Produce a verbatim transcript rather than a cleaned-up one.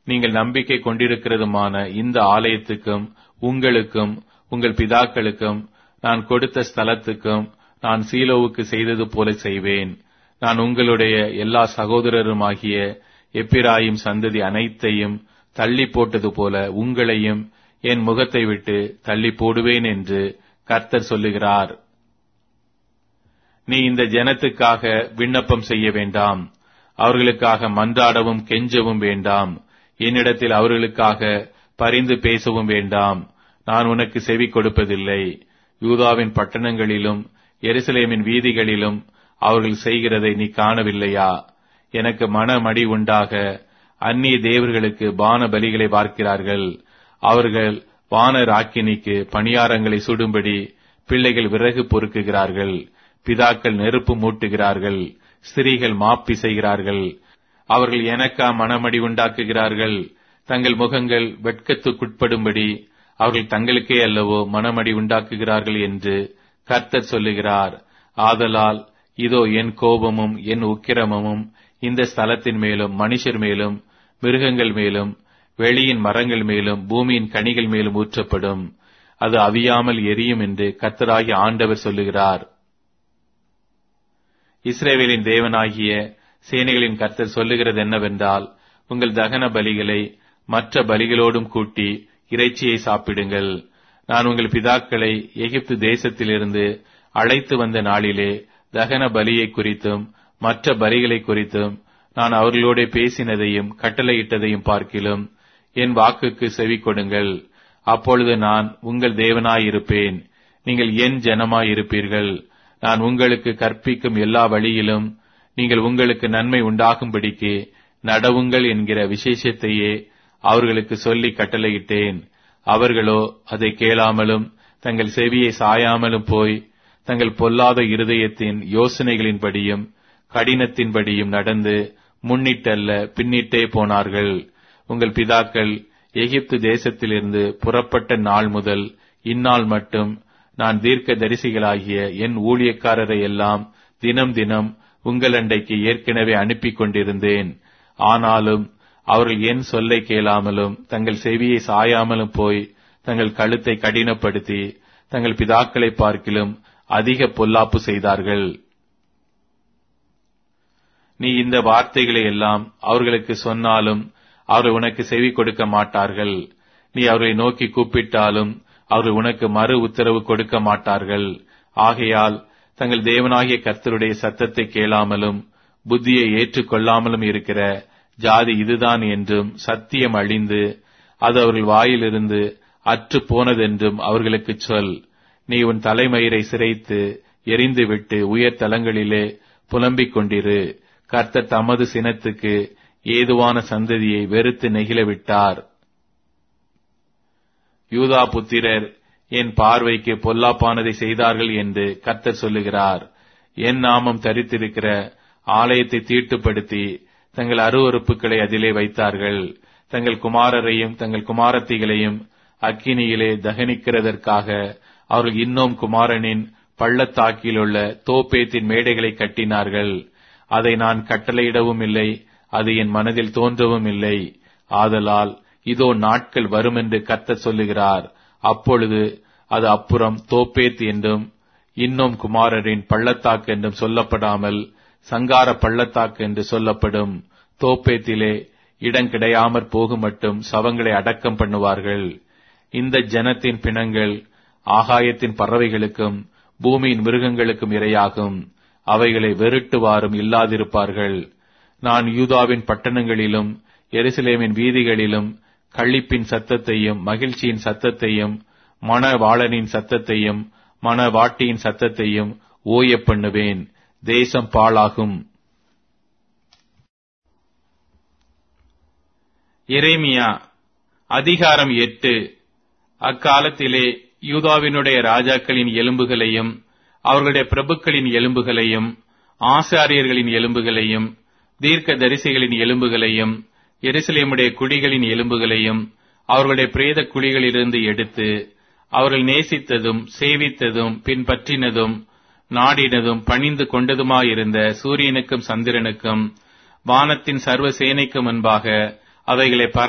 நீங்கள் நம்பிக்கை கொண்டிருக்கிறதுமான இந்த ஆலயத்துக்கும் உங்களுக்கும் உங்கள் பிதாக்களுக்கும் நான் கொடுத்த ஸ்தலத்துக்கும் நான் சீலோவுக்கு செய்தது போல செய்வேன். நான் உங்களுடைய எல்லா சகோதரருமாகிய எப்பிராயிம் சந்ததி அனைத்தையும் தள்ளி போட்டது போல உங்களையும் என் முகத்தை விட்டு தள்ளி போடுவேன் என்று கர்த்தர் சொல்லுகிறார். நீ இந்த ஜனத்துக்காக விண்ணப்பம் செய்ய வேண்டாம், அவர்களுக்காக மன்றாடவும் கெஞ்சவும் வேண்டாம், என்னிடத்தில் அவர்களுக்காக பரிந்து பேசவும் வேண்டாம். நான் உனக்கு செவி கொடுப்பதில்லை. யூதாவின் பட்டணங்களிலும் எருசலேமின் வீதிகளிலும் அவர்கள் செய்கிறதை நீ காணவில்லையா? எனக்கு மனமடி உண்டாக அந்நிய தேவர்களுக்கு பான பலிகளை பார்க்கிறார்கள். அவர்கள் வானர் ஆக்கினிக்கு பணியாரங்களை சுடும்படி பிள்ளைகள் விறகு பொறுக்குகிறார்கள், பிதாக்கள் நெருப்பு மூட்டுகிறார்கள், ஸ்திரீகள் மாப்பிசைகிறார்கள். அவர்கள் எனக்கா மனமடி உண்டாக்குகிறார்கள்? தங்கள் முகங்கள் வெட்கத்துக்குட்படும்படி அவர்கள் தங்களுக்கே அல்லவோ மனமடி உண்டாக்குகிறார்கள் என்று கர்த்தர் சொல்லுகிறார். ஆதலால் இதோ என் கோபமும் என் உக்கிரமும் இந்த ஸ்தலத்தின் மேலும் மனுஷர் மேலும் மிருகங்கள் மேலும் வெளியின் மரங்கள் மேலும் பூமியின் கனிகள் மேலும் ஊற்றப்படும். அது அவியாமல் எரியும் என்று கர்த்தராகிய ஆண்டவர் சொல்லுகிறார். இஸ்ரவேலின் தேவனாகிய சேனைகளின் கர்த்தர் சொல்லுகிறது என்னவென்றால், உங்கள் தகன பலிகளை மற்ற பலிகளோடும் கூட்டி இறைச்சியை சாப்பிடுங்கள். நான் உங்கள் பிதாக்களை எகிப்து தேசத்திலிருந்து அழைத்து வந்த நாளிலே தகன பலியை குறித்தும் மற்ற பலிகளை குறித்தும் நான் அவர்களோட பேசினதையும் கட்டளையிட்டதையும் பார்க்கிலும் என் வாக்குக்கு செவி கொடுங்கள். அப்பொழுது நான் உங்கள் தேவனாயிருப்பேன், நீங்கள் என் ஜனமாயிருப்பீர்கள். நான் உங்களுக்கு கற்பிக்கும் எல்லா வழியிலும் நீங்கள் உங்களுக்கு நன்மை உண்டாகும்படிக்கு நடவுங்கள் என்கிற விசேஷத்தையே அவர்களுக்கு சொல்லி கட்டளையிட்டேன். அவர்களோ அதை கேளாமலும் தங்கள் செவியை சாயாமலும் போய் தங்கள் பொல்லாத இருதயத்தின் யோசனைகளின்படியும் கடினத்தின்படியும் நடந்து முன்னிட்டல்ல பின்னிட்டே போனார்கள். உங்கள் பிதாக்கள் எகிப்து தேசத்திலிருந்து புறப்பட்ட நாள் முதல் இந்நாள் மட்டும் நான் தீர்க்க தரிசிகளாகிய என் ஊழியக்காரரை எல்லாம் தினம் தினம் உங்கள் அண்டைக்கு ஏற்கனவே அனுப்பி கொண்டிருந்தேன். ஆனாலும் அவர்கள் என் சொல்லை கேளாமலும் தங்கள் செவியை சாயாமலும் போய் தங்கள் கழுத்தை கடினப்படுத்தி தங்கள் பிதாக்களை பார்க்கிலும் அதிக பொல்லாப்பு செய்தார்கள். நீ இந்த வார்த்தைகளை எல்லாம் அவர்களுக்கு சொன்னாலும் அவர்கள் உனக்கு செவி கொடுக்க மாட்டார்கள். நீ அவர்களை நோக்கி கூப்பிட்டாலும் அவர்கள் உனக்கு மறு உத்தரவு கொடுக்க மாட்டார்கள். ஆகையால் தங்கள் தேவனாகிய கர்த்தருடைய சத்தத்தை கேளாமலும் புத்தியை ஏற்றுக்கொள்ளாமலும் இருக்கிற ஜாதி இதுதான் என்றும் சத்தியம் அழிந்து அது அவர்கள் வாயிலிருந்து அற்று போனதென்றும் அவர்களுக்கு சொல். நீ உன் தலைமயிரை சிரைத்து எரிந்துவிட்டு உயர் தலங்களிலே புலம்பிக் கொண்டிரு. கர்த்தர் தமது சினத்துக்கு ஏதுவான சந்ததியை வெறுத்து நெகிழவிட்டார். யூதா புத்திரர் என் பார்வைக்கு பொல்லாப்பானதை செய்தார்கள் என்று கர்த்தர் சொல்லுகிறார். என் நாமம் தரித்திருக்கிற ஆலயத்தை தீட்டுப்படுத்தி தங்கள் அருவருப்புகளை அதிலே வைத்தார்கள். தங்கள் குமாரரையும் தங்கள் குமாரத்திகளையும் அக்கினியிலே தகனிக்கிறதற்காக அவர்கள் இன்னும் குமாரனின் பள்ளத்தாக்கிலுள்ள தோப்பேத்தின் மேடைகளை கட்டினார்கள். அதை நான் கட்டளையிடவும் இல்லை, அது என் மனதில் தோன்றவும் இல்லை. ஆதலால் இதோ நாட்கள் வரும் என்று கர்த்தர் சொல்லுகிறார். அப்பொழுது அது அப்புறம் தோப்பேத் என்றும் இன்னும் குமாரரின் பள்ளத்தாக்கு என்றும் சொல்லப்படாமல் சங்கார பள்ளத்தாக்கு என்று சொல்லப்படும். தோப்பேத்திலே இடம் கிடையாமற் போகும் மட்டும் சவங்களை அடக்கம் பண்ணுவார்கள். இந்த ஜனத்தின் பிணங்கள் ஆகாயத்தின் பறவைகளுக்கும் பூமியின் மிருகங்களுக்கும் இரையாகும். அவைகளை வெருட்டுவாரும் இல்லாதிருப்பார்கள். நான் யூதாவின் பட்டணங்களிலும் எருசலேமின் வீதிகளிலும் களிப்பின் சத்தத்தையும் மகிழ்ச்சியின் சத்தத்தையும் மணவாளனின் சத்தத்தையும் மணவாட்டியின் சத்தத்தையும் ஓய பண்ணுவேன். தேசம் பாழாகும். எரேமியா அதிகாரம் எட்டு. அக்காலத்திலே யூதாவினுடைய ராஜாக்களின் எலும்புகளையும் அவர்களுடைய பிரபுக்களின் எலும்புகளையும் ஆசாரியர்களின் எலும்புகளையும் தீர்க்க தரிசிகளின் எலும்புகளையும் எருசலேமுடைய குடிகளின் எலும்புகளையும் அவர்களுடைய பிரேத குழிகளிலிருந்து எடுத்து அவர்கள் நேசித்ததும் சேவித்ததும் பின்பற்றினதும் நாடினதும் பணிந்து கொண்டதுமாயிருந்த சூரியனுக்கும் சந்திரனுக்கும் வானத்தின் சர்வ சேனைக்கு முன்பாக அவைகளை